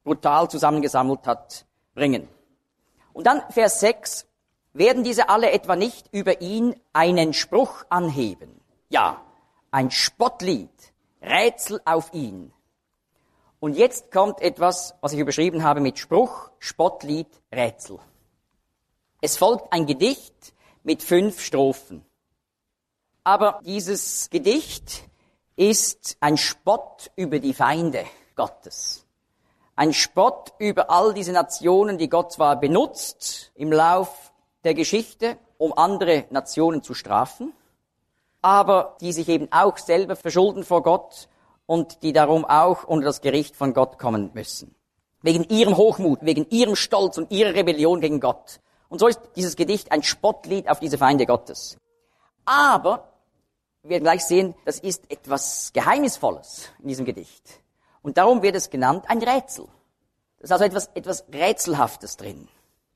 brutal zusammengesammelt hat, bringen. Und dann Vers 6, werden diese alle etwa nicht über ihn einen Spruch anheben? Ja, ein Spottlied, Rätsel auf ihn. Und jetzt kommt etwas, was ich überschrieben habe mit Spruch, Spottlied, Rätsel. Es folgt ein Gedicht mit 5 Strophen. Aber dieses Gedicht ist ein Spott über die Feinde Gottes. Ein Spott über all diese Nationen, die Gott zwar benutzt im Lauf der Geschichte, um andere Nationen zu strafen, aber die sich eben auch selber verschulden vor Gott und die darum auch unter das Gericht von Gott kommen müssen. Wegen ihrem Hochmut, wegen ihrem Stolz und ihrer Rebellion gegen Gott. Und so ist dieses Gedicht ein Spottlied auf diese Feinde Gottes. Aber wir werden gleich sehen, das ist etwas Geheimnisvolles in diesem Gedicht. Und darum wird es genannt ein Rätsel. Das ist also etwas Rätselhaftes drin.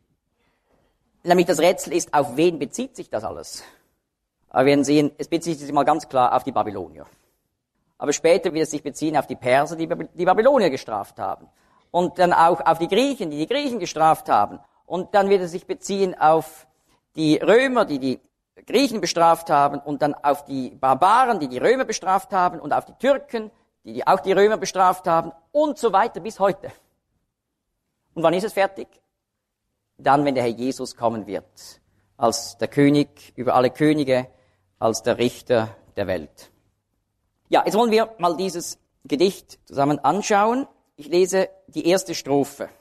Nämlich das Rätsel ist, auf wen bezieht sich das alles? Aber wir werden sehen, es bezieht sich mal ganz klar auf die Babylonier. Aber später wird es sich beziehen auf die Perser, die Babylonier gestraft haben. Und dann auch auf die Griechen gestraft haben. Und dann wird es sich beziehen auf die Römer, die Griechen bestraft haben. Und dann auf die Barbaren, die Römer bestraft haben. Und auf die Türken, die auch die Römer bestraft haben. Und so weiter bis heute. Und wann ist es fertig? Dann, wenn der Herr Jesus kommen wird. Als der König über alle Könige, als der Richter der Welt. Ja, jetzt wollen wir mal dieses Gedicht zusammen anschauen. Ich lese die erste Strophe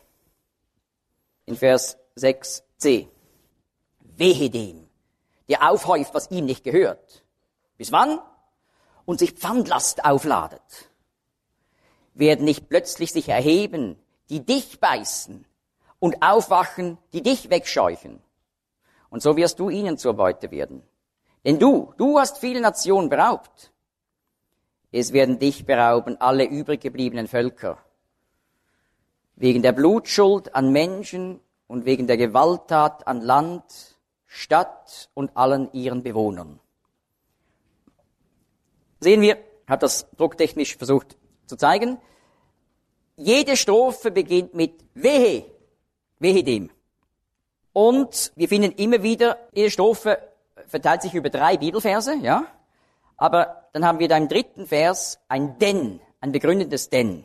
in Vers 6c. Wehe dem, der aufhäuft, was ihm nicht gehört. Bis wann? Und sich Pfandlast aufladet. Werden nicht plötzlich sich erheben, die dich beißen und aufwachen, die dich wegscheuchen. Und so wirst du ihnen zur Beute werden. Denn du hast viele Nationen beraubt. Es werden dich berauben alle übrig gebliebenen Völker. Wegen der Blutschuld an Menschen und wegen der Gewalttat an Land, Stadt und allen ihren Bewohnern. Sehen wir, hat das drucktechnisch versucht zu zeigen. Jede Strophe beginnt mit Wehe, wehe dem. Und wir finden immer wieder, jede Strophe verteilt sich über 3 Bibelverse, ja. Aber dann haben wir da im 3. Vers ein Denn, ein begründetes Denn.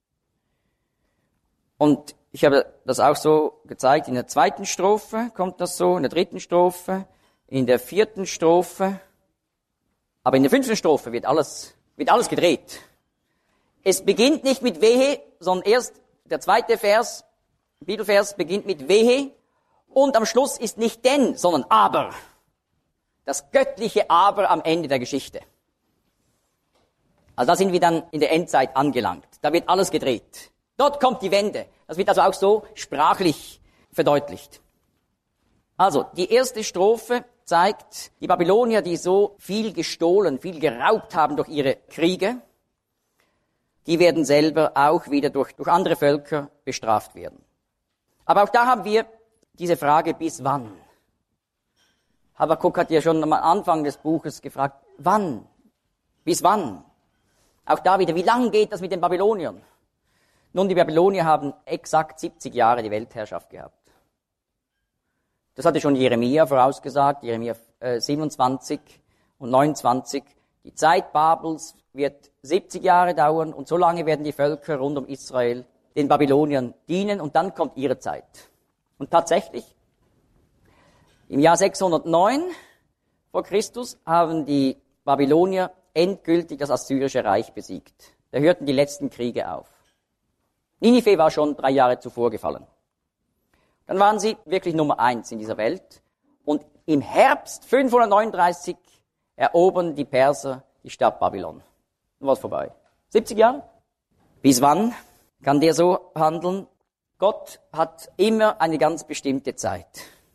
Und ich habe das auch so gezeigt, in der 2. Strophe kommt das so, in der 3. Strophe, in der 4. Strophe. Aber in der 5. Strophe wird alles gedreht. Es beginnt nicht mit Wehe, sondern erst der 2. Vers, Bibelvers beginnt mit Wehe. Und am Schluss ist nicht denn, sondern aber. Das göttliche Aber am Ende der Geschichte. Also da sind wir dann in der Endzeit angelangt. Da wird alles gedreht. Dort kommt die Wende. Das wird also auch so sprachlich verdeutlicht. Also, die erste Strophe zeigt die Babylonier, die so viel gestohlen, viel geraubt haben durch ihre Kriege. Die werden selber auch wieder durch andere Völker bestraft werden. Aber auch da haben wir diese Frage, bis wann? Habakuk hat ja schon am Anfang des Buches gefragt, wann? Bis wann? Auch da wieder, wie lang geht das mit den Babyloniern? Nun, die Babylonier haben exakt 70 Jahre die Weltherrschaft gehabt. Das hatte schon Jeremia vorausgesagt, Jeremia 27 und 29. Die Zeit Babels wird 70 Jahre dauern und so lange werden die Völker rund um Israel den Babyloniern dienen und dann kommt ihre Zeit. Und tatsächlich, im Jahr 609 vor Christus haben die Babylonier endgültig das Assyrische Reich besiegt. Da hörten die letzten Kriege auf. Ninive war schon 3 Jahre zuvor gefallen. Dann waren sie wirklich Nummer 1 in dieser Welt. Und im Herbst 539 erobern die Perser die Stadt Babylon. Dann war es vorbei. 70 Jahre? Bis wann kann der so handeln? Gott hat immer eine ganz bestimmte Zeit.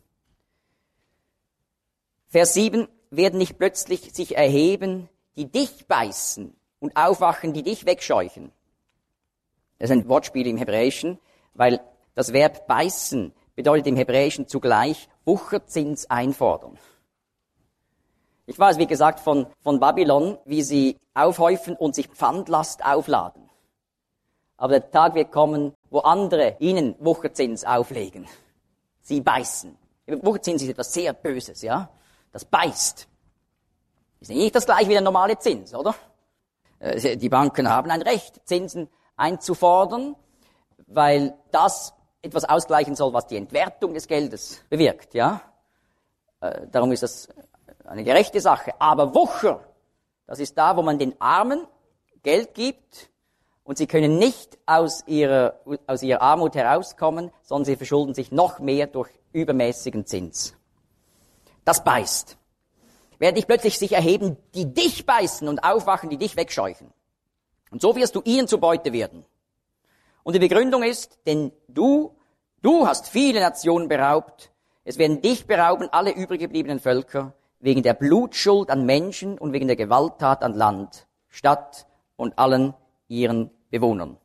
Vers 7, werden nicht plötzlich sich erheben, die dich beißen und aufwachen, die dich wegscheuchen. Das ist ein Wortspiel im Hebräischen, weil das Verb beißen bedeutet im Hebräischen zugleich Wucherzins einfordern. Ich weiß, wie gesagt, von Babylon, wie sie aufhäufen und sich Pfandlast aufladen. Aber der Tag wird kommen, wo andere ihnen Wucherzins auflegen. Sie beißen. Wucherzins ist etwas sehr Böses, ja? Das beißt. Ist nicht das gleiche wie der normale Zins, oder? Die Banken haben ein Recht, Zinsen einzufordern, weil das etwas ausgleichen soll, was die Entwertung des Geldes bewirkt, ja? Darum ist das eine gerechte Sache. Aber Wucher, das ist da, wo man den Armen Geld gibt und sie können nicht aus ihrer Armut herauskommen, sondern sie verschulden sich noch mehr durch übermäßigen Zins. Das beißt. Werden dich plötzlich sich erheben, die dich beißen und aufwachen, die dich wegscheuchen. Und so wirst du ihnen zur Beute werden. Und die Begründung ist, denn du hast viele Nationen beraubt, es werden dich berauben alle übrig gebliebenen Völker, wegen der Blutschuld an Menschen und wegen der Gewalttat an Land, Stadt und allen ihren Bewohnern.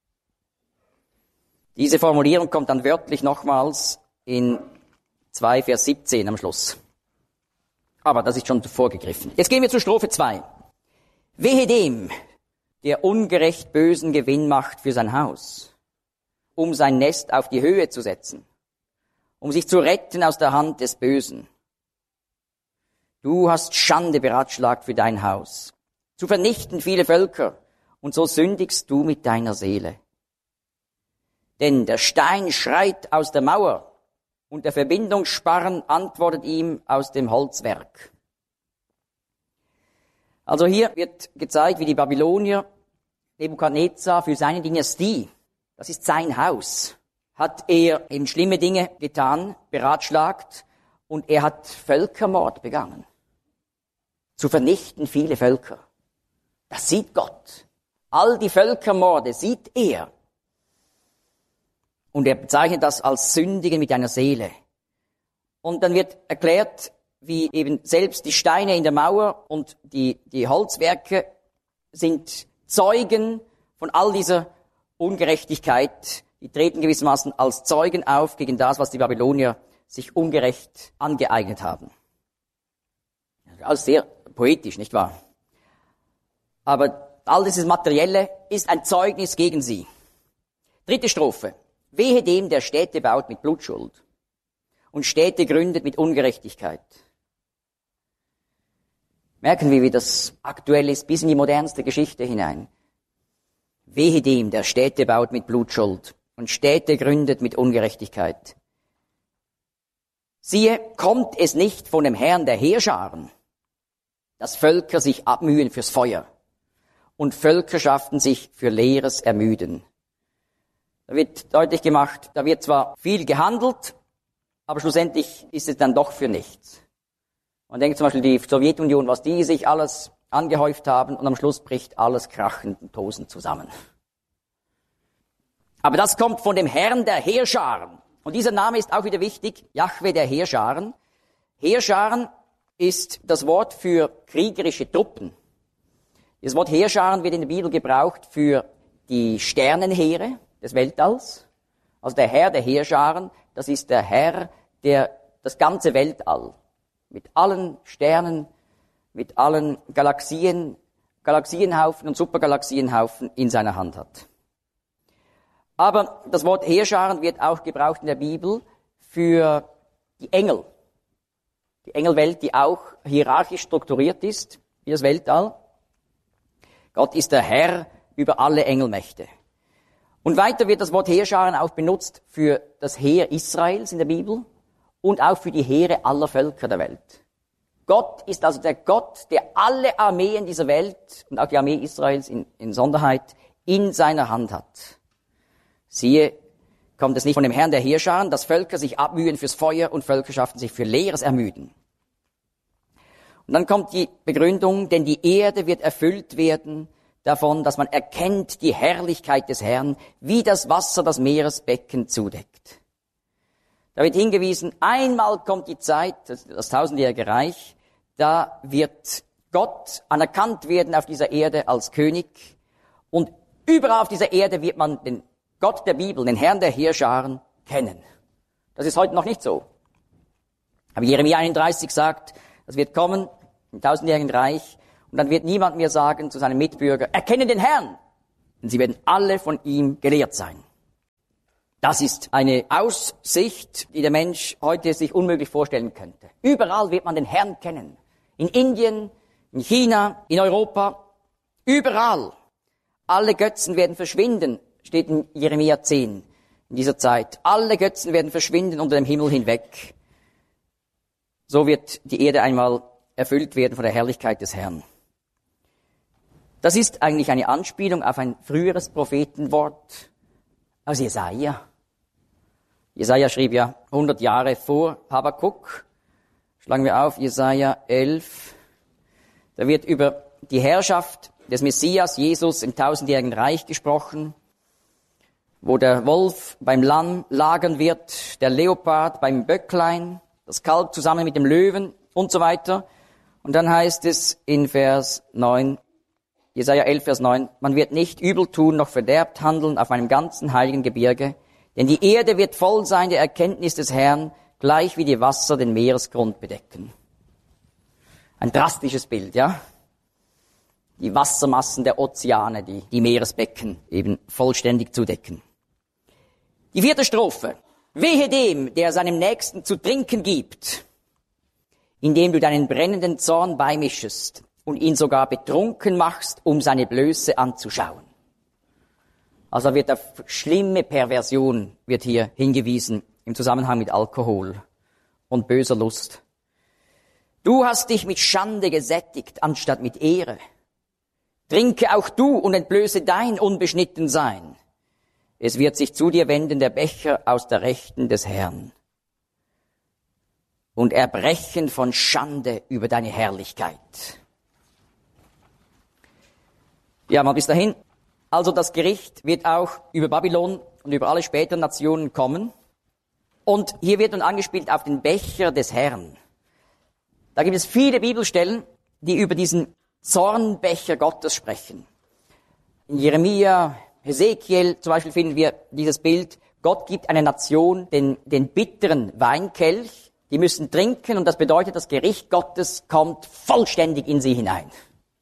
Diese Formulierung kommt dann wörtlich nochmals in 2, Vers 17 am Schluss. Aber das ist schon vorgegriffen. Jetzt gehen wir zur Strophe 2. Wehe dem, der ungerecht bösen Gewinn macht für sein Haus, um sein Nest auf die Höhe zu setzen, um sich zu retten aus der Hand des Bösen. Du hast Schande beratschlagt für dein Haus, zu vernichten viele Völker, und so sündigst du mit deiner Seele. Denn der Stein schreit aus der Mauer, und der Verbindungssparren antwortet ihm aus dem Holzwerk. Also hier wird gezeigt, wie die Babylonier Nebukadnezar für seine Dynastie, das ist sein Haus, hat er eben schlimme Dinge getan, beratschlagt, und er hat Völkermord begangen. Zu vernichten viele Völker. Das sieht Gott. All die Völkermorde sieht er. Und er bezeichnet das als Sündigen mit einer Seele. Und dann wird erklärt, wie eben selbst die Steine in der Mauer und die Holzwerke sind Zeugen von all dieser Ungerechtigkeit. Die treten gewissermaßen als Zeugen auf gegen das, was die Babylonier sich ungerecht angeeignet haben. Alles sehr poetisch, nicht wahr? Aber all dieses Materielle ist ein Zeugnis gegen sie. 3. Strophe. Wehe dem, der Städte baut mit Blutschuld und Städte gründet mit Ungerechtigkeit. Merken wir, wie das aktuell ist, bis in die modernste Geschichte hinein. Wehe dem, der Städte baut mit Blutschuld und Städte gründet mit Ungerechtigkeit. Siehe, kommt es nicht von dem Herrn der Heerscharen, dass Völker sich abmühen fürs Feuer und Völkerschaften sich für Leeres ermüden. Da wird deutlich gemacht, da wird zwar viel gehandelt, aber schlussendlich ist es dann doch für nichts. Man denkt zum Beispiel die Sowjetunion, was die sich alles angehäuft haben, und am Schluss bricht alles krachend und tosend zusammen. Aber das kommt von dem Herrn der Heerscharen. Und dieser Name ist auch wieder wichtig, Jahwe der Heerscharen. Heerscharen ist das Wort für kriegerische Truppen. Das Wort Heerscharen wird in der Bibel gebraucht für die Sternenheere des Weltalls. Also der Herr der Heerscharen, das ist der Herr, der das ganze Weltall mit allen Sternen, mit allen Galaxien, Galaxienhaufen und Supergalaxienhaufen in seiner Hand hat. Aber das Wort Heerscharen wird auch gebraucht in der Bibel für die Engel. Die Engelwelt, die auch hierarchisch strukturiert ist, wie das Weltall. Gott ist der Herr über alle Engelmächte. Und weiter wird das Wort Heerscharen auch benutzt für das Heer Israels in der Bibel und auch für die Heere aller Völker der Welt. Gott ist also der Gott, der alle Armeen dieser Welt und auch die Armee Israels in Sonderheit in seiner Hand hat. Siehe, kommt es nicht von dem Herrn der Heerscharen, dass Völker sich abmühen fürs Feuer und Völkerschaften sich für Leeres ermüden. Und dann kommt die Begründung, denn die Erde wird erfüllt werden davon, dass man erkennt die Herrlichkeit des Herrn, wie das Wasser das Meeresbecken zudeckt. Da wird hingewiesen, einmal kommt die Zeit, das tausendjährige Reich, da wird Gott anerkannt werden auf dieser Erde als König, und überall auf dieser Erde wird man den Gott der Bibel, den Herrn der Heerscharen, kennen. Das ist heute noch nicht so. Aber Jeremia 31 sagt, das wird kommen im tausendjährigen Reich, und dann wird niemand mehr sagen zu seinem Mitbürger, erkenne den Herrn. Denn sie werden alle von ihm gelehrt sein. Das ist eine Aussicht, die der Mensch heute sich unmöglich vorstellen könnte. Überall wird man den Herrn kennen. In Indien, in China, in Europa, überall. Alle Götzen werden verschwinden, steht in Jeremia 10 in dieser Zeit. Alle Götzen werden verschwinden unter dem Himmel hinweg. So wird die Erde einmal erfüllt werden von der Herrlichkeit des Herrn. Das ist eigentlich eine Anspielung auf ein früheres Prophetenwort aus Jesaja. Jesaja schrieb ja 100 Jahre vor Habakuk. Schlagen wir auf, Jesaja 11. Da wird über die Herrschaft des Messias, Jesus, im 1000-jährigen Reich gesprochen, wo der Wolf beim Lamm lagern wird, der Leopard beim Böcklein, das Kalb zusammen mit dem Löwen und so weiter. Und dann heißt es in Vers 9, Jesaja 11, Vers 9, man wird nicht übel tun, noch verderbt handeln auf meinem ganzen heiligen Gebirge, denn die Erde wird voll sein der Erkenntnis des Herrn, gleich wie die Wasser den Meeresgrund bedecken. Ein drastisches Bild, ja? Die Wassermassen der Ozeane, die Meeresbecken eben vollständig zudecken. Die 4. Strophe. Wehe dem, der seinem Nächsten zu trinken gibt, indem du deinen brennenden Zorn beimischest und ihn sogar betrunken machst, um seine Blöße anzuschauen. Also wird auf schlimme Perversion wird hier hingewiesen im Zusammenhang mit Alkohol und böser Lust. Du hast dich mit Schande gesättigt, anstatt mit Ehre. Trinke auch du und entblöße dein Unbeschnittensein. Es wird sich zu dir wenden der Becher aus der Rechten des Herrn und erbrechen von Schande über deine Herrlichkeit. Ja, mal bis dahin. Also das Gericht wird auch über Babylon und über alle späteren Nationen kommen. Und hier wird nun angespielt auf den Becher des Herrn. Da gibt es viele Bibelstellen, die über diesen Zornbecher Gottes sprechen. In Jeremia, Hesekiel zum Beispiel finden wir dieses Bild, Gott gibt einer Nation den bitteren Weinkelch, die müssen trinken und das bedeutet, das Gericht Gottes kommt vollständig in sie hinein.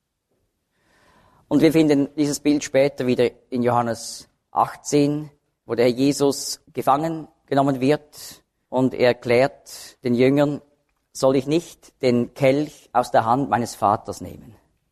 Und wir finden dieses Bild später wieder in Johannes 18, wo der Herr Jesus gefangen genommen wird und er erklärt den Jüngern, soll ich nicht den Kelch aus der Hand meines Vaters nehmen.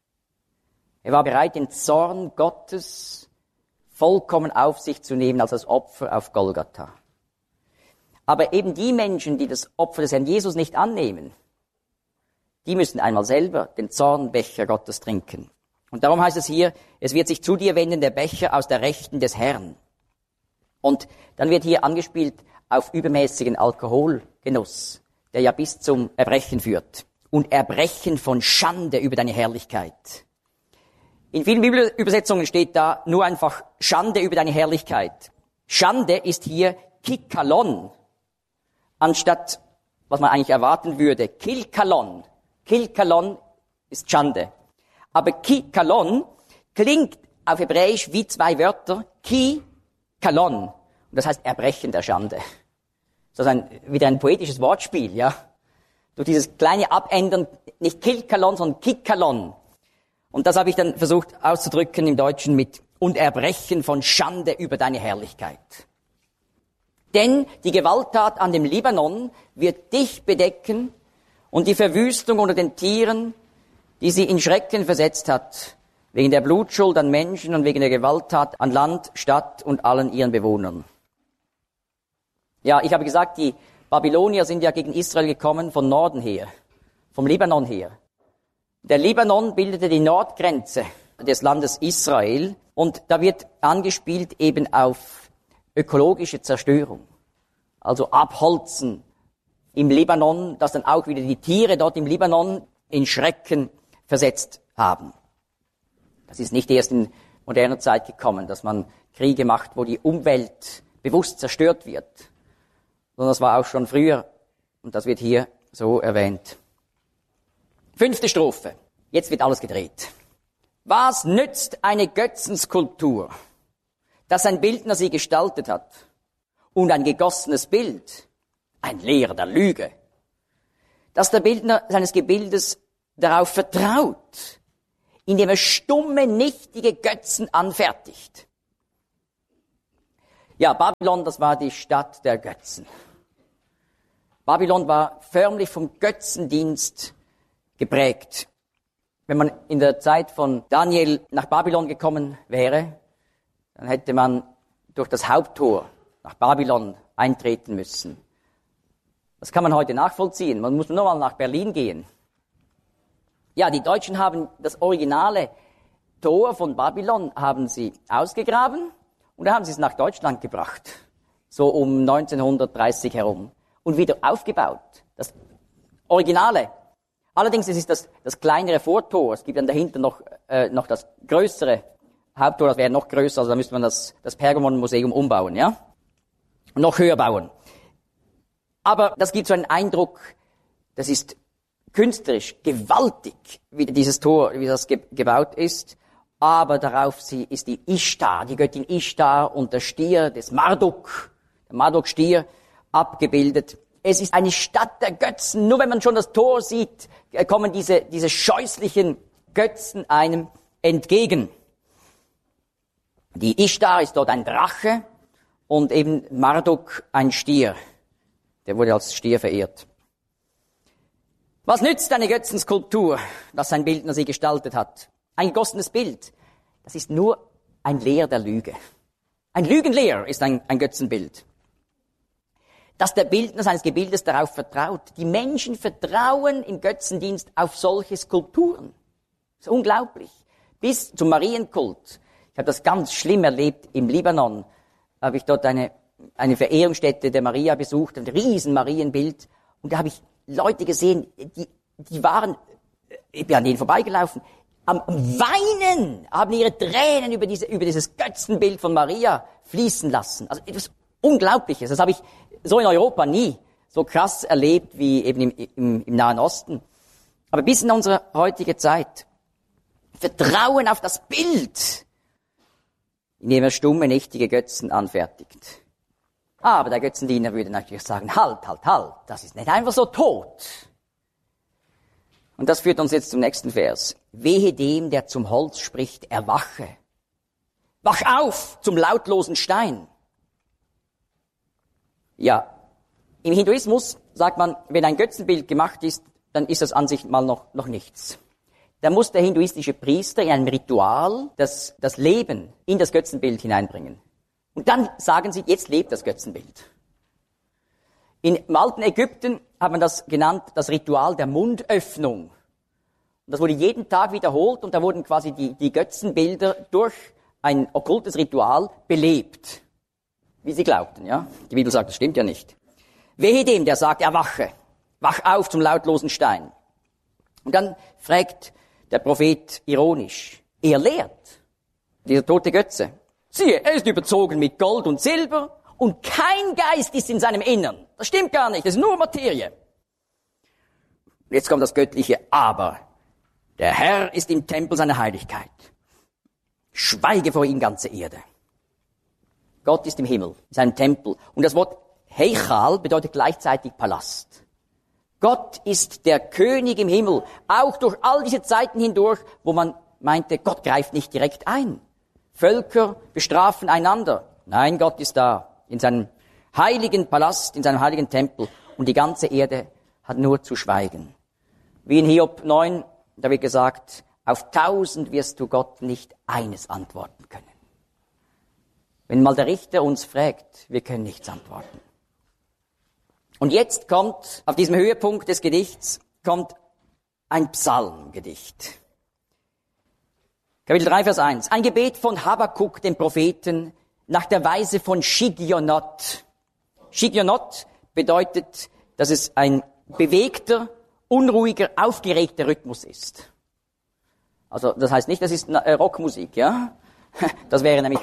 Er war bereit, den Zorn Gottes vollkommen auf sich zu nehmen als das Opfer auf Golgatha. Aber eben die Menschen, die das Opfer des Herrn Jesus nicht annehmen, die müssen einmal selber den Zornbecher Gottes trinken. Und darum heißt es hier, es wird sich zu dir wenden der Becher aus der Rechten des Herrn. Und dann wird hier angespielt auf übermäßigen Alkoholgenuss, der ja bis zum Erbrechen führt. Und Erbrechen von Schande über deine Herrlichkeit. In vielen Bibelübersetzungen steht da nur einfach Schande über deine Herrlichkeit. Schande ist hier Kikalon, anstatt, was man eigentlich erwarten würde, Kilkalon. Kilkalon ist Schande. Aber Kikalon klingt auf Hebräisch wie zwei Wörter, Ki-Kalon. Und das heißt Erbrechen der Schande. Das ist wieder ein poetisches Wortspiel, ja. Durch dieses kleine Abändern, nicht Kilkalon, sondern Kikalon. Und das habe ich dann versucht auszudrücken im Deutschen mit und Erbrechen von Schande über deine Herrlichkeit. Denn die Gewalttat an dem Libanon wird dich bedecken und die Verwüstung unter den Tieren, die sie in Schrecken versetzt hat, wegen der Blutschuld an Menschen und wegen der Gewalttat an Land, Stadt und allen ihren Bewohnern. Ja, ich habe gesagt, die Babylonier sind ja gegen Israel gekommen von Norden her, vom Libanon her. Der Libanon bildete die Nordgrenze des Landes Israel und da wird angespielt eben auf ökologische Zerstörung. Also Abholzen im Libanon, dass dann auch wieder die Tiere dort im Libanon in Schrecken versetzt haben. Das ist nicht erst in moderner Zeit gekommen, dass man Kriege macht, wo die Umwelt bewusst zerstört wird, sondern das war auch schon früher und das wird hier so erwähnt. 5. Strophe. Jetzt wird alles gedreht. Was nützt eine Götzenskulptur, dass ein Bildner sie gestaltet hat und ein gegossenes Bild, ein Lehrer der Lüge, dass der Bildner seines Gebildes darauf vertraut, indem er stumme, nichtige Götzen anfertigt. Ja, Babylon, das war die Stadt der Götzen. Babylon war förmlich vom Götzendienst geprägt. Wenn man in der Zeit von Daniel nach Babylon gekommen wäre, dann hätte man durch das Haupttor nach Babylon eintreten müssen. Das kann man heute nachvollziehen. Man muss nur mal nach Berlin gehen. Ja, die Deutschen haben das originale Tor von Babylon haben sie ausgegraben und da haben sie es nach Deutschland gebracht. So um 1930 herum. Und wieder aufgebaut. Das Originale. Allerdings es ist das kleinere Vortor. Es gibt dann dahinter noch das größere Haupttor, das wäre noch größer, also da müsste man das Pergamon-Museum umbauen, ja? Und noch höher bauen. Aber das gibt so einen Eindruck, das ist künstlerisch gewaltig, wie dieses Tor, wie das gebaut ist. Aber darauf ist die Ishtar, die Göttin Ishtar und der Stier des Marduk, der Marduk-Stier, abgebildet. Es ist eine Stadt der Götzen. Nur wenn man schon das Tor sieht, kommen diese scheußlichen Götzen einem entgegen. Die Ishtar ist dort ein Drache und eben Marduk ein Stier. Der wurde als Stier verehrt. Was nützt eine Götzenskulptur, das sein Bildner sie gestaltet hat? Ein gegossenes Bild, das ist nur ein Lehr der Lüge. Ein Lügenlehr ist ein Götzenbild. Dass der Bildner seines Gebildes darauf vertraut. Die Menschen vertrauen im Götzendienst auf solche Skulpturen. Das ist unglaublich. Bis zum Marienkult. Ich habe das ganz schlimm erlebt im Libanon. Habe ich dort eine Verehrungsstätte der Maria besucht, ein riesen Marienbild. Und da habe ich Leute gesehen, die waren, ich bin an denen vorbeigelaufen, am Weinen, haben ihre Tränen über dieses Götzenbild von Maria fließen lassen. Also etwas Unglaubliches. Das habe ich so in Europa nie so krass erlebt wie eben im Nahen Osten. Aber bis in unsere heutige Zeit. Vertrauen auf das Bild, indem er stumme, nichtige Götzen anfertigt. Aber der Götzendiener würde natürlich sagen, halt, das ist nicht einfach so tot. Und das führt uns jetzt zum nächsten Vers. Wehe dem, der zum Holz spricht, erwache. Wach auf zum lautlosen Stein. Ja, im Hinduismus sagt man, wenn ein Götzenbild gemacht ist, dann ist das an sich mal noch nichts. Da muss der hinduistische Priester in einem Ritual das Leben in das Götzenbild hineinbringen. Und dann sagen sie, jetzt lebt das Götzenbild. Im alten Ägypten hat man das genannt, das Ritual der Mundöffnung. Und das wurde jeden Tag wiederholt und da wurden quasi die Götzenbilder durch ein okkultes Ritual belebt. Wie sie glaubten, ja. Die Bibel sagt, das stimmt ja nicht. Wehe dem, der sagt, erwache. Wach auf zum lautlosen Stein. Und dann fragt der Prophet ironisch, er lehrt, dieser tote Götze. Siehe, er ist überzogen mit Gold und Silber und kein Geist ist in seinem Innern. Das stimmt gar nicht, das ist nur Materie. Und jetzt kommt das göttliche Aber. Der Herr ist im Tempel seiner Heiligkeit. Schweige vor ihm, ganze Erde. Gott ist im Himmel, in seinem Tempel. Und das Wort Heichal bedeutet gleichzeitig Palast. Gott ist der König im Himmel, auch durch all diese Zeiten hindurch, wo man meinte, Gott greift nicht direkt ein. Völker bestrafen einander. Nein, Gott ist da, in seinem heiligen Palast, in seinem heiligen Tempel. Und die ganze Erde hat nur zu schweigen. Wie in Hiob 9, da wird gesagt, auf 1000 wirst du Gott nicht eines antworten können. Wenn mal der Richter uns fragt, wir können nichts antworten. Und jetzt kommt, auf diesem Höhepunkt des Gedichts, kommt ein Psalmgedicht. Kapitel 3, Vers 1. Ein Gebet von Habakuk, dem Propheten, nach der Weise von Shigionot. Shigionot bedeutet, dass es ein bewegter, unruhiger, aufgeregter Rhythmus ist. Also, das heißt nicht, das ist Rockmusik, ja? Das wäre nämlich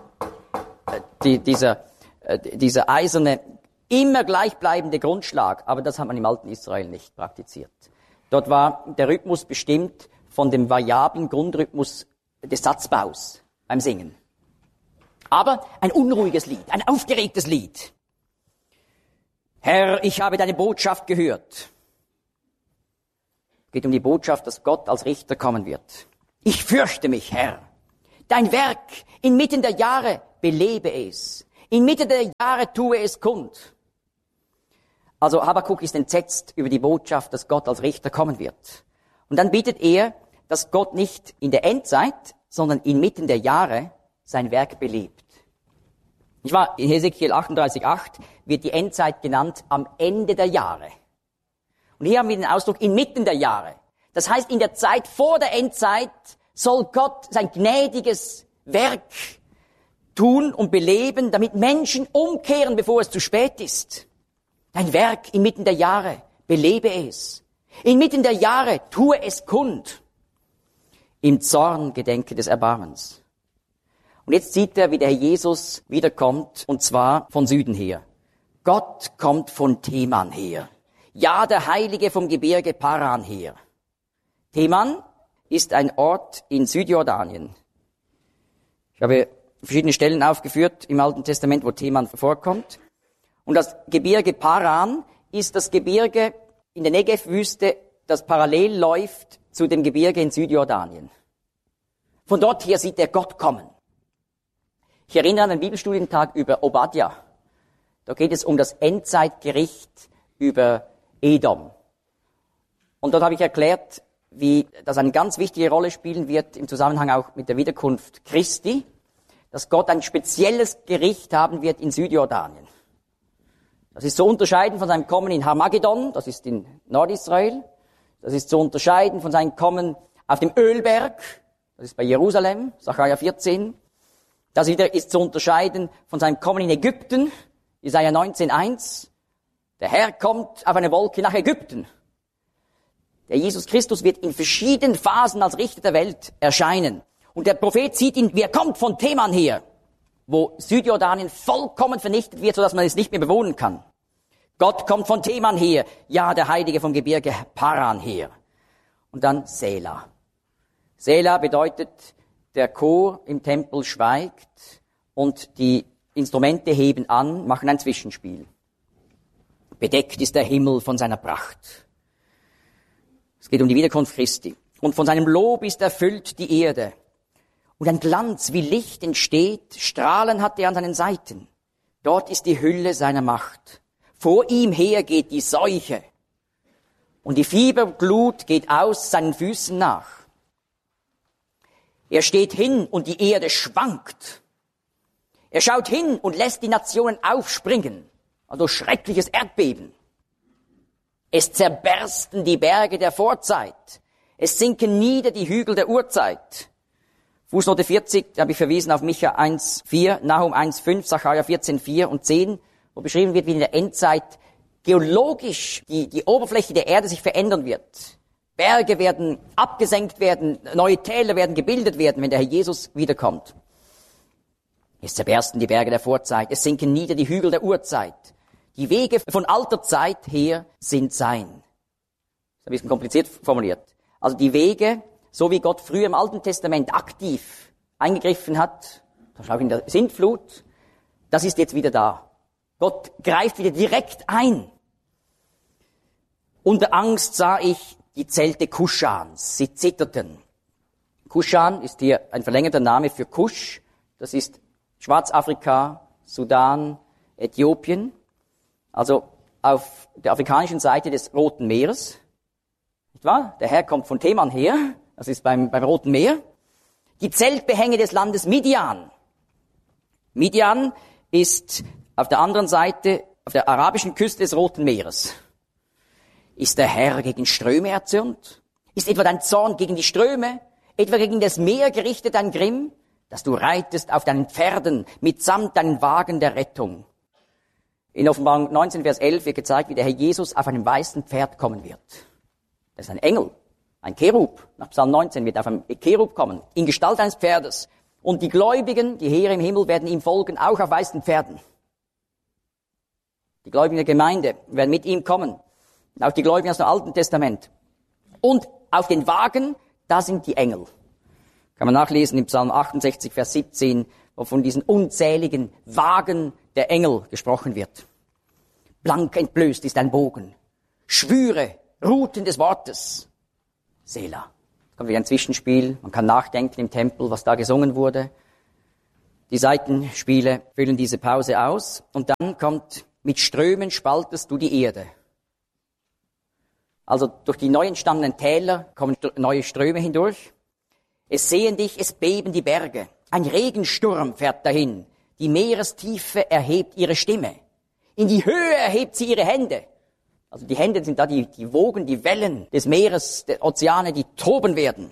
dieser eiserne, immer gleichbleibende Grundschlag, aber das hat man im alten Israel nicht praktiziert. Dort war der Rhythmus bestimmt von dem variablen Grundrhythmus des Satzbaus beim Singen. Aber ein unruhiges Lied, ein aufgeregtes Lied. Herr, ich habe deine Botschaft gehört. Es geht um die Botschaft, dass Gott als Richter kommen wird. Ich fürchte mich, Herr. Dein Werk inmitten der Jahre belebe es. Inmitten der Jahre tue es kund. Also Habakuk ist entsetzt über die Botschaft, dass Gott als Richter kommen wird. Und dann bittet er, dass Gott nicht in der Endzeit, sondern inmitten der Jahre sein Werk belebt. Ich war in Hesekiel 38,8 wird die Endzeit genannt am Ende der Jahre. Und hier haben wir den Ausdruck inmitten der Jahre. Das heißt, in der Zeit vor der Endzeit soll Gott sein gnädiges Werk tun und beleben, damit Menschen umkehren, bevor es zu spät ist. Dein Werk inmitten der Jahre, belebe es. Inmitten der Jahre, tue es kund. Im Zorn gedenke des Erbarmens. Und jetzt sieht er, wie der Herr Jesus wiederkommt, und zwar von Süden her. Gott kommt von Teman her. Ja, der Heilige vom Gebirge Paran her. Teman ist ein Ort in Südjordanien. Ich habe verschiedene Stellen aufgeführt im Alten Testament, wo Teman vorkommt. Und das Gebirge Paran ist das Gebirge in der Negev-Wüste, das parallel läuft zu dem Gebirge in Südjordanien. Von dort her sieht er Gott kommen. Ich erinnere an den Bibelstudientag über Obadja. Da geht es um das Endzeitgericht über Edom. Und dort habe ich erklärt, wie das eine ganz wichtige Rolle spielen wird im Zusammenhang auch mit der Wiederkunft Christi, dass Gott ein spezielles Gericht haben wird in Südjordanien. Das ist zu unterscheiden von seinem Kommen in Harmagedon, das ist in Nordisrael. Das ist zu unterscheiden von seinem Kommen auf dem Ölberg, das ist bei Jerusalem, Sacharja 14. Das wieder ist zu unterscheiden von seinem Kommen in Ägypten, Jesaja 19,1. Der Herr kommt auf eine Wolke nach Ägypten. Der Jesus Christus wird in verschiedenen Phasen als Richter der Welt erscheinen. Und der Prophet sieht ihn, wie er kommt von Teman her, wo Südjordanien vollkommen vernichtet wird, sodass man es nicht mehr bewohnen kann. Gott kommt von Teman her, ja, der Heilige vom Gebirge Paran her. Und dann Sela. Sela bedeutet, der Chor im Tempel schweigt und die Instrumente heben an, machen ein Zwischenspiel. Bedeckt ist der Himmel von seiner Pracht. Es geht um die Wiederkunft Christi. Und von seinem Lob ist erfüllt die Erde. Und ein Glanz wie Licht entsteht, Strahlen hat er an seinen Seiten. Dort ist die Hülle seiner Macht. Vor ihm her geht die Seuche. Und die Fieberglut geht aus seinen Füßen nach. Er steht hin und die Erde schwankt. Er schaut hin und lässt die Nationen aufspringen. Also schreckliches Erdbeben. Es zerbersten die Berge der Vorzeit. Es sinken nieder die Hügel der Urzeit. Fußnote 40, da habe ich verwiesen auf Micha 1,4, Nahum 1,5, Sacharja 14,4 und 10, wo beschrieben wird, wie in der Endzeit geologisch die Oberfläche der Erde sich verändern wird. Berge werden abgesenkt werden, neue Täler werden gebildet werden, wenn der Herr Jesus wiederkommt. Es zerbersten die Berge der Vorzeit, es sinken nieder die Hügel der Urzeit. Die Wege von alter Zeit her sind sein. Das ist ein bisschen kompliziert formuliert. Also die Wege, so wie Gott früher im Alten Testament aktiv eingegriffen hat, zum Beispiel in der Sintflut, das ist jetzt wieder da. Gott greift wieder direkt ein. Unter Angst sah ich die Zelte Kuschans. Sie zitterten. Kuschan ist hier ein verlängerter Name für Kusch. Das ist Schwarzafrika, Sudan, Äthiopien. Also auf der afrikanischen Seite des Roten Meeres. Nicht wahr? Der Herr kommt von Teman her. Das ist beim Roten Meer. Die Zeltbehänge des Landes Midian. Midian ist auf der anderen Seite, auf der arabischen Küste des Roten Meeres. Ist der Herr gegen Ströme erzürnt? Ist etwa dein Zorn gegen die Ströme? Etwa gegen das Meer gerichtet dein Grimm? Dass du reitest auf deinen Pferden mitsamt deinen Wagen der Rettung. In Offenbarung 19, Vers 11 wird gezeigt, wie der Herr Jesus auf einem weißen Pferd kommen wird. Das ist ein Engel, ein Cherub. Nach Psalm 19 wird auf einem Cherub kommen, in Gestalt eines Pferdes. Und die Gläubigen, die Heere im Himmel, werden ihm folgen, auch auf weißen Pferden. Die Gläubigen der Gemeinde werden mit ihm kommen. Auch die Gläubigen aus dem Alten Testament. Und auf den Wagen, da sind die Engel. Kann man nachlesen im Psalm 68, Vers 17, wo von diesen unzähligen Wagen der Engel gesprochen wird. Blank entblößt ist ein Bogen. Schwüre, Ruten des Wortes. Sela. Es kommt wieder ein Zwischenspiel. Man kann nachdenken im Tempel, was da gesungen wurde. Die Seitenspiele füllen diese Pause aus. Und dann kommt, mit Strömen spaltest du die Erde. Also durch die neu entstandenen Täler kommen neue Ströme hindurch. Es sehen dich, es beben die Berge. Ein Regensturm fährt dahin. Die Meerestiefe erhebt ihre Stimme. In die Höhe erhebt sie ihre Hände. Also die Hände sind da die Wogen, die Wellen des Meeres, der Ozeane, die toben werden.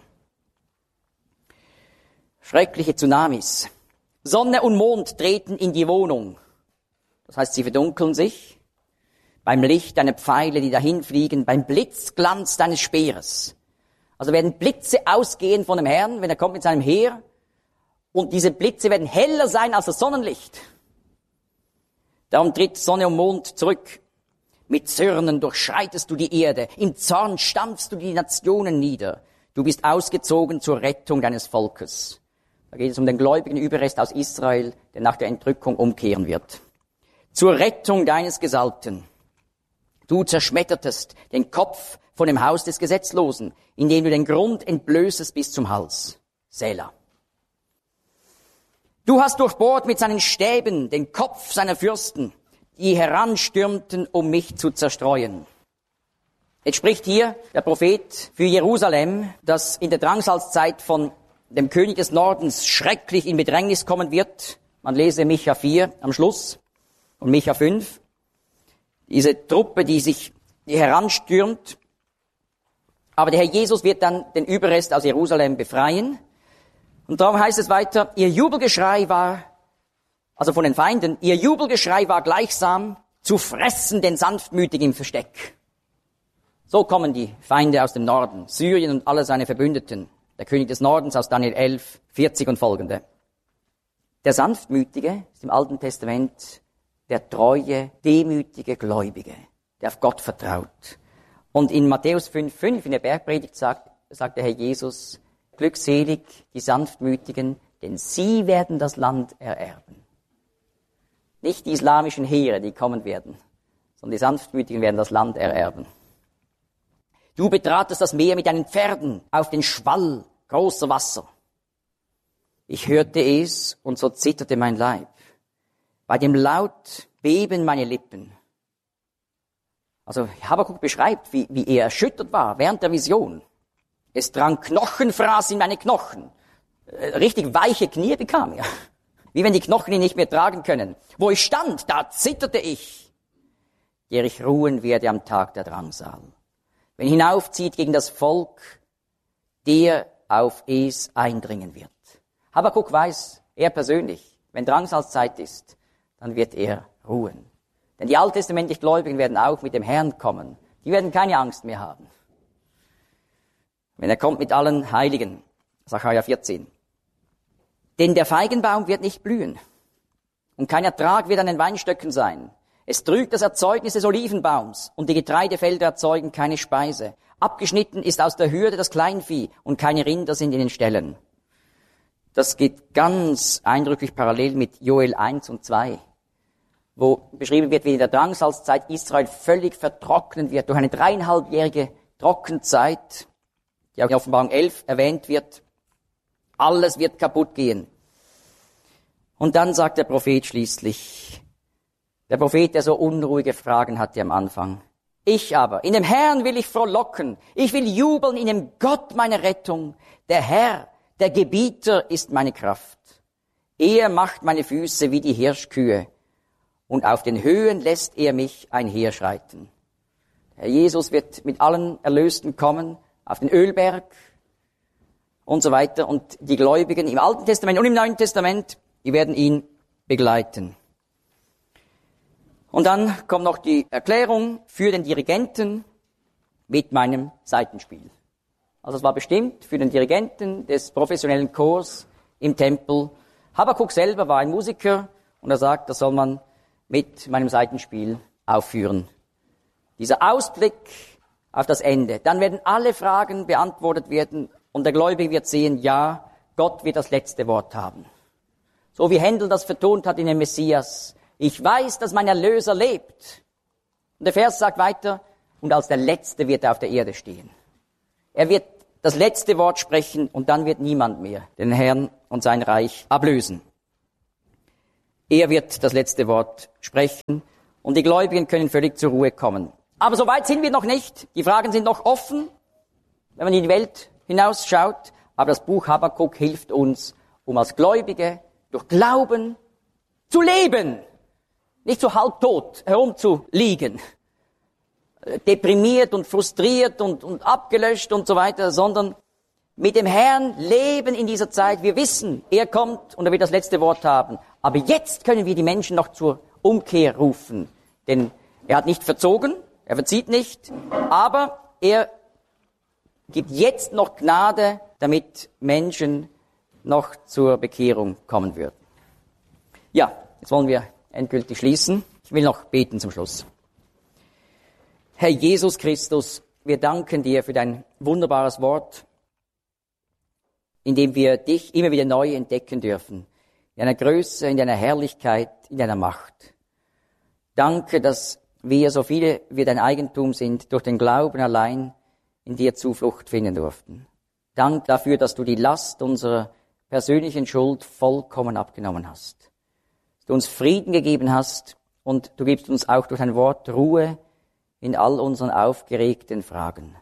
Schreckliche Tsunamis. Sonne und Mond treten in die Wohnung. Das heißt, sie verdunkeln sich. Beim Licht deiner Pfeile, die dahinfliegen, beim Blitzglanz deines Speeres. Also werden Blitze ausgehen von dem Herrn, wenn er kommt mit seinem Heer. Und diese Blitze werden heller sein als das Sonnenlicht. Darum tritt Sonne und Mond zurück. Mit Zürnen durchschreitest du die Erde. Im Zorn stampfst du die Nationen nieder. Du bist ausgezogen zur Rettung deines Volkes. Da geht es um den gläubigen Überrest aus Israel, der nach der Entrückung umkehren wird. Zur Rettung deines Gesalbten. Du zerschmettertest den Kopf von dem Haus des Gesetzlosen, indem du den Grund entblößest bis zum Hals. Selah. Du hast durchbohrt mit seinen Stäben den Kopf seiner Fürsten, die heranstürmten, um mich zu zerstreuen. Jetzt spricht hier der Prophet für Jerusalem, das in der Drangsalzzeit von dem König des Nordens schrecklich in Bedrängnis kommen wird. Man lese Micha 4 am Schluss und Micha 5. Diese Truppe, die heranstürmt. Aber der Herr Jesus wird dann den Überrest aus Jerusalem befreien. Und darum heißt es weiter, ihr Jubelgeschrei war, also von den Feinden, ihr Jubelgeschrei war gleichsam zu fressen den Sanftmütigen im Versteck. So kommen die Feinde aus dem Norden, Syrien und alle seine Verbündeten. Der König des Nordens aus Daniel 11, 40 und folgende. Der Sanftmütige ist im Alten Testament der treue, demütige Gläubige, der auf Gott vertraut. Und in Matthäus 5,5 in der Bergpredigt sagt der Herr Jesus, glückselig die Sanftmütigen, denn sie werden das Land ererben. Nicht die islamischen Heere, die kommen werden, sondern die Sanftmütigen werden das Land ererben. Du betratest das Meer mit deinen Pferden auf den Schwall großer Wasser. Ich hörte es und so zitterte mein Leib. Bei dem Laut beben meine Lippen. Also Habakuk beschreibt, wie er erschüttert war während der Vision. Es drang Knochenfraß in meine Knochen. Richtig weiche Knie bekam er. Wie wenn die Knochen ihn nicht mehr tragen können. Wo ich stand, da zitterte ich, der ich ruhen werde am Tag der Drangsal. Wenn hinaufzieht gegen das Volk, der auf es eindringen wird. Habakuk weiß, er persönlich, wenn Drangsalzeit ist, dann wird er ruhen. Denn die alttestamentlich Gläubigen werden auch mit dem Herrn kommen. Die werden keine Angst mehr haben. Wenn er kommt mit allen Heiligen. Sacharja 14. Denn der Feigenbaum wird nicht blühen. Und kein Ertrag wird an den Weinstöcken sein. Es trügt das Erzeugnis des Olivenbaums. Und die Getreidefelder erzeugen keine Speise. Abgeschnitten ist aus der Hürde das Kleinvieh. Und keine Rinder sind in den Ställen. Das geht ganz eindrücklich parallel mit Joel 1 und 2. Wo beschrieben wird, wie in der Drangsalzzeit Israel völlig vertrocknen wird durch eine 3,5-jährige Trockenzeit, die auch in Offenbarung 11 erwähnt wird. Alles wird kaputt gehen. Und dann sagt der Prophet schließlich, der Prophet, der so unruhige Fragen hatte am Anfang, ich aber, in dem Herrn will ich frohlocken, ich will jubeln in dem Gott meiner Rettung. Der Herr, der Gebieter ist meine Kraft. Er macht meine Füße wie die Hirschkühe. Und auf den Höhen lässt er mich einherschreiten. Herr Jesus wird mit allen Erlösten kommen, auf den Ölberg und so weiter. Und die Gläubigen im Alten Testament und im Neuen Testament, die werden ihn begleiten. Und dann kommt noch die Erklärung für den Dirigenten mit meinem Saitenspiel. Also es war bestimmt für den Dirigenten des professionellen Chors im Tempel. Habakuk selber war ein Musiker und er sagt, das soll man mit meinem Saitenspiel aufführen. Dieser Ausblick auf das Ende. Dann werden alle Fragen beantwortet werden und der Gläubige wird sehen, ja, Gott wird das letzte Wort haben. So wie Händel das vertont hat in dem Messias. Ich weiß, dass mein Erlöser lebt. Und der Vers sagt weiter, und als der Letzte wird er auf der Erde stehen. Er wird das letzte Wort sprechen und dann wird niemand mehr den Herrn und sein Reich ablösen. Er wird das letzte Wort sprechen und die Gläubigen können völlig zur Ruhe kommen. Aber so weit sind wir noch nicht. Die Fragen sind noch offen, wenn man in die Welt hinausschaut. Aber das Buch Habakuk hilft uns, um als Gläubige durch Glauben zu leben. Nicht so halbtot herumzuliegen, deprimiert und frustriert und abgelöscht und so weiter, sondern mit dem Herrn leben in dieser Zeit. Wir wissen, er kommt und er wird das letzte Wort haben. Aber jetzt können wir die Menschen noch zur Umkehr rufen. Denn er hat nicht verzogen, er verzieht nicht, aber er gibt jetzt noch Gnade, damit Menschen noch zur Bekehrung kommen würden. Ja, jetzt wollen wir endgültig schließen. Ich will noch beten zum Schluss. Herr Jesus Christus, wir danken dir für dein wunderbares Wort, in dem wir dich immer wieder neu entdecken dürfen. In deiner Größe, in deiner Herrlichkeit, in deiner Macht. Danke, dass wir, so viele wir dein Eigentum sind, durch den Glauben allein in dir Zuflucht finden durften. Dank dafür, dass du die Last unserer persönlichen Schuld vollkommen abgenommen hast. Dass du uns Frieden gegeben hast und du gibst uns auch durch dein Wort Ruhe in all unseren aufgeregten Fragen.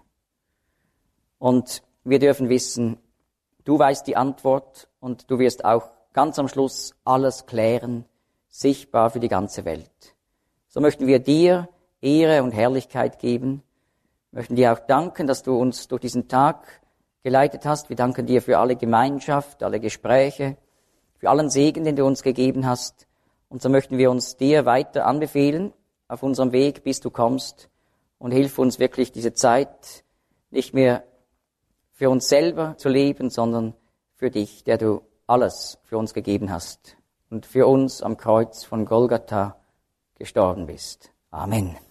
Und wir dürfen wissen, du weißt die Antwort und du wirst auch ganz am Schluss alles klären, sichtbar für die ganze Welt. So möchten wir dir Ehre und Herrlichkeit geben. Wir möchten dir auch danken, dass du uns durch diesen Tag geleitet hast. Wir danken dir für alle Gemeinschaft, alle Gespräche, für allen Segen, den du uns gegeben hast. Und so möchten wir uns dir weiter anbefehlen auf unserem Weg, bis du kommst. Und hilf uns wirklich, diese Zeit nicht mehr für uns selber zu leben, sondern für dich, der du alles für uns gegeben hast und für uns am Kreuz von Golgatha gestorben bist. Amen.